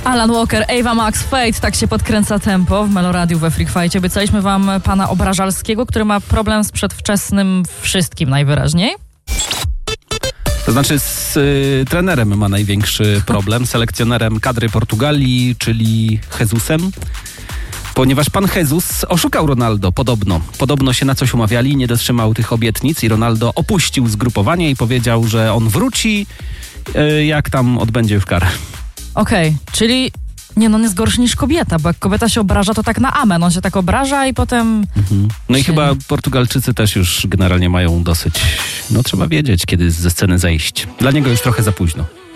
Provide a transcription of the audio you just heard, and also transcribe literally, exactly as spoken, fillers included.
Alan Walker, Ava Max, Fate, tak się podkręca tempo w Meloradiu we Freak Fightie. Obiecaliśmy wam pana Obrażalskiego, który ma problem z przedwczesnym wszystkim najwyraźniej. To znaczy z y, trenerem ma największy problem, selekcjonerem kadry Portugalii, czyli Jezusem. Ponieważ pan Jesus oszukał Ronaldo, podobno. Podobno się na coś umawiali, nie dotrzymał tych obietnic i Ronaldo opuścił zgrupowanie i powiedział, że on wróci, y, jak tam odbędzie już karę. Okej, okay, czyli nie, no on jest gorszy niż kobieta, bo jak kobieta się obraża, to tak na amen. On się tak obraża i potem... Mhm. No się... i chyba Portugalczycy też już generalnie mają dosyć... No trzeba wiedzieć, kiedy ze sceny zejść. Dla niego już trochę za późno.